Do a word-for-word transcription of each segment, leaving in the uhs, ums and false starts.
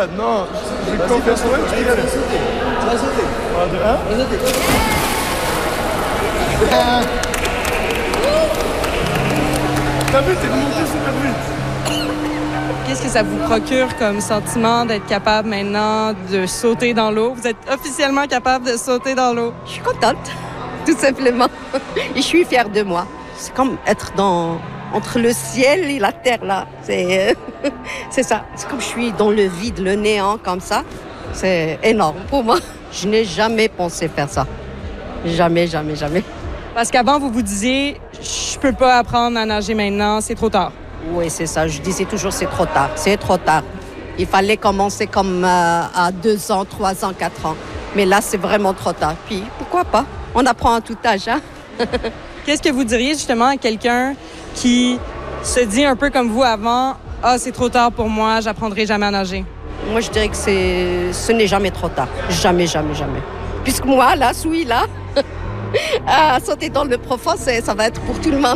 là, non. J'ai confiance en toi, tu peux y aller. Tu vas sauter. Hein? Tu vas sauter. T'as vu, t'es monté super vite. Qu'est-ce que ça vous procure comme sentiment d'être capable maintenant de sauter dans l'eau? Vous êtes officiellement capable de sauter dans l'eau. Je suis contente, tout simplement. Et je suis fière de moi. C'est comme être dans, entre le ciel et la terre, là. C'est, euh, c'est ça. C'est comme je suis dans le vide, le néant, comme ça. C'est énorme pour moi. Je n'ai jamais pensé faire ça. Jamais, jamais, jamais. Parce qu'avant, vous vous disiez, je peux pas apprendre à nager maintenant, c'est trop tard. Oui, c'est ça. Je disais toujours, c'est trop tard. C'est trop tard. Il fallait commencer comme euh, à deux ans, trois ans, quatre ans. Mais là, c'est vraiment trop tard. Puis, pourquoi pas? On apprend à tout âge, hein? Qu'est-ce que vous diriez justement à quelqu'un qui se dit un peu comme vous avant, « Ah, c'est trop tard pour moi, j'apprendrai jamais à nager ». Moi, je dirais que c'est... ce n'est jamais trop tard. Jamais, jamais, jamais. Puisque moi, là, suis là, à sauter dans le profond, c'est... ça va être pour tout le monde.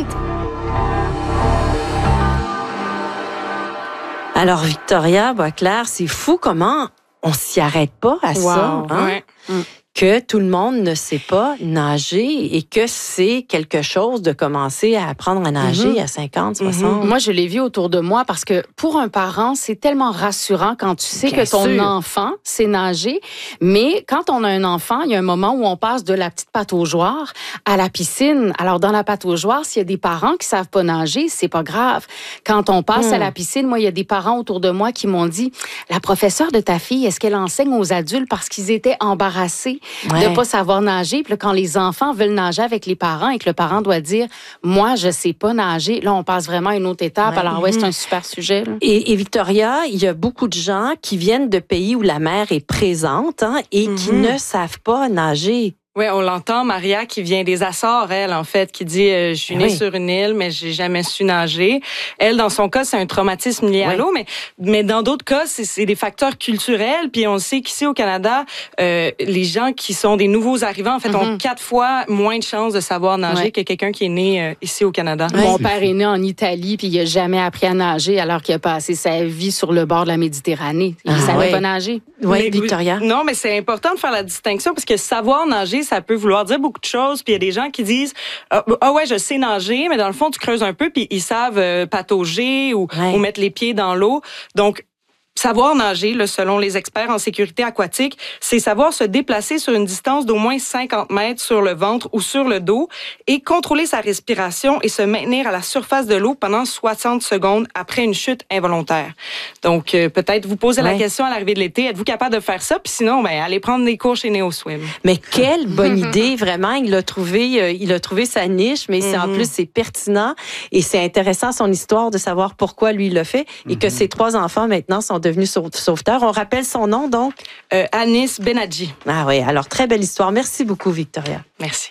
Alors, Victoria Boisclair, c'est fou comment on s'y arrête pas à wow, ça. Hein? Ouais. Mm. Que tout le monde ne sait pas nager et que c'est quelque chose de commencer à apprendre à nager mm-hmm. à cinquante, soixante. Mm-hmm. Moi, je l'ai vu autour de moi parce que pour un parent, c'est tellement rassurant quand tu sais Bien que ton sûr. enfant sait nager. Mais quand on a un enfant, il y a un moment où on passe de la petite pataugeoire à la piscine. Alors, dans la pataugeoire, s'il y a des parents qui savent pas nager, c'est pas grave. Quand on passe mm. à la piscine, moi, il y a des parents autour de moi qui m'ont dit, la professeure de ta fille, est-ce qu'elle enseigne aux adultes parce qu'ils étaient embarrassés Ouais. de ne pas savoir nager. Puis là, quand les enfants veulent nager avec les parents et que le parent doit dire « Moi, je ne sais pas nager », là, on passe vraiment à une autre étape. Ouais. Alors, oui, c'est un super sujet. Là. Et, et Victoria, il y a beaucoup de gens qui viennent de pays où la mer est présente hein, et mm-hmm. qui ne savent pas nager. Oui, on l'entend, Maria, qui vient des Açores, elle, en fait, qui dit euh, « Je suis née oui. sur une île, mais j'ai jamais su nager ». Elle, dans son cas, c'est un traumatisme lié oui. à l'eau, mais, mais dans d'autres cas, c'est, c'est des facteurs culturels. Puis on sait qu'ici, au Canada, euh, les gens qui sont des nouveaux arrivants, en fait, mm-hmm. ont quatre fois moins de chances de savoir nager oui. que quelqu'un qui est né euh, ici au Canada. Oui. Mon père est né en Italie, puis il n'a jamais appris à nager, alors qu'il a passé sa vie sur le bord de la Méditerranée. Il ne ah, savait oui. pas nager. Oui, Victoria. Non, mais c'est important de faire la distinction, parce que savoir nager, ça peut vouloir dire beaucoup de choses. Puis il y a des gens qui disent ah oh ouais, je sais nager, mais dans le fond, tu creuses un peu, puis ils savent euh, patauger ou, ouais. ou mettre les pieds dans l'eau. Donc, savoir nager, là, selon les experts en sécurité aquatique, c'est savoir se déplacer sur une distance d'au moins cinquante mètres sur le ventre ou sur le dos et contrôler sa respiration et se maintenir à la surface de l'eau pendant soixante secondes après une chute involontaire. Donc, euh, peut-être vous poser ouais. la question à l'arrivée de l'été, êtes-vous capable de faire ça? Puis sinon, ben, allez prendre des cours chez NeoSwim. Mais quelle bonne idée, vraiment. Il a trouvé, euh, il a trouvé sa niche, mais c'est, mm-hmm. en plus, c'est pertinent et c'est intéressant son histoire de savoir pourquoi lui il l'a fait et mm-hmm. que ses trois enfants maintenant sont devenu sauveteur. On rappelle son nom, donc? Euh, Anis Benadji. Ah oui, alors très belle histoire. Merci beaucoup, Victoria. Merci.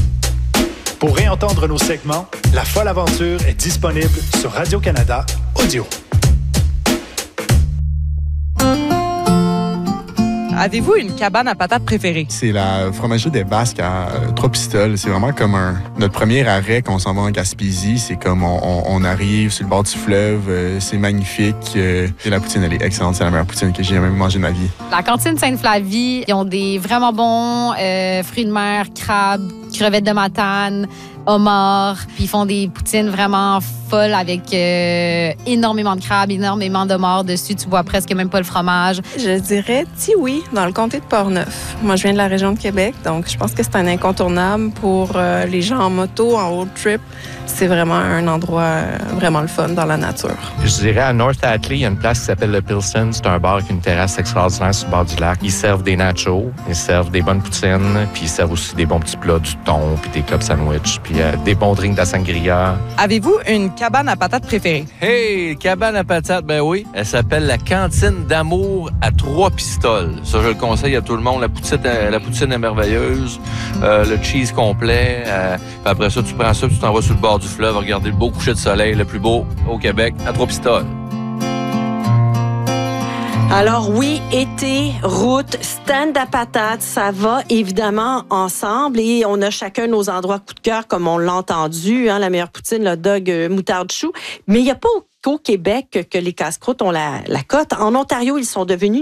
Pour réentendre nos segments, La Folle Aventure est disponible sur Radio-Canada Audio. Avez-vous une cabane à patates préférée? C'est la fromagerie des Basques à euh, Trois-Pistoles. C'est vraiment comme un... Notre premier arrêt quand on s'en va en Gaspésie, c'est comme on, on, on arrive sur le bord du fleuve. Euh, c'est magnifique. Euh, et la poutine, elle est excellente. C'est la meilleure poutine que j'ai jamais mangée de ma vie. La cantine Sainte-Flavie, ils ont des vraiment bons euh, fruits de mer, crabes, crevettes de matane, homards. Puis ils font des poutines vraiment folles avec euh, énormément de crabes, énormément d'homards dessus. Tu vois presque même pas le fromage. Je dirais Tiwi, dans le comté de Portneuf. Moi, je viens de la région de Québec, donc je pense que c'est un incontournable pour euh, les gens en moto, en road trip. C'est vraiment un endroit euh, vraiment le fun dans la nature. Je dirais à North Atlee, il y a une place qui s'appelle le Pilsen. C'est un bar avec une terrasse extraordinaire sur le bord du lac. Ils servent des nachos, ils servent des bonnes poutines, puis ils servent aussi des bons petits plats, du thon, puis des club sandwich, puis euh, des bons drinks de la sangria. Avez-vous une cabane à patates préférée? Hey, cabane à patates, ben oui. Elle s'appelle la Cantine d'amour à Trois-Pistoles. Ça, je le conseille à tout le monde. La poutine, la poutine est merveilleuse, euh, le cheese complet. Euh, puis après ça, tu prends ça, tu t'en vas sur le bord du fleuve, regarder le beau coucher de soleil, le plus beau au Québec, à Trois-Pistoles. Alors oui, été, route, stand à patates, ça va évidemment ensemble et on a chacun nos endroits coup de cœur comme on l'a entendu, hein, la meilleure poutine, le dog, euh, moutarde chou. Mais il n'y a pas qu'au Québec que les casse-croûtes ont la, la cote. En Ontario, ils sont devenus